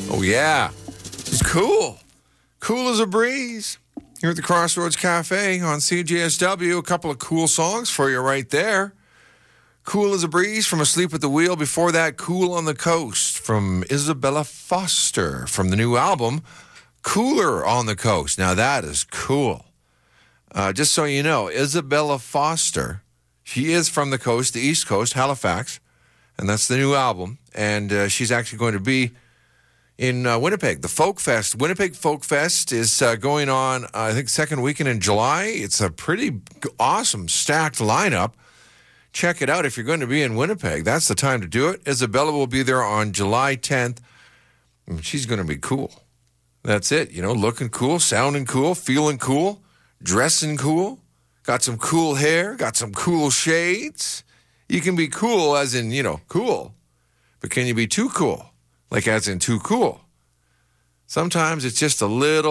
Oh, yeah. She's cool. Cool as a breeze. Here at the Crossroads Cafe on CJSW. A couple of cool songs for you right there. Cool as a Breeze from Asleep at the Wheel. Before that, Cool on the Coast from Isabella Foster from the new album, Cooler on the Coast. Now, that is cool. Just so you know, Isabella Foster, she is from the coast, the East Coast, Halifax, and that's the new album. And she's actually going to be in Winnipeg. The Folk Fest, Winnipeg Folk Fest is going on, I think, second weekend in July. It's a pretty awesome, stacked lineup. Check it out if you're going to be in Winnipeg. That's the time to do it. Isabella will be there on July 10th. She's going to be cool. That's it. You know, looking cool, sounding cool, feeling cool, dressing cool. Got some cool hair, got some cool shades. You can be cool as in, you know, cool. But can you be too cool? Like as in too cool? Sometimes it's just a little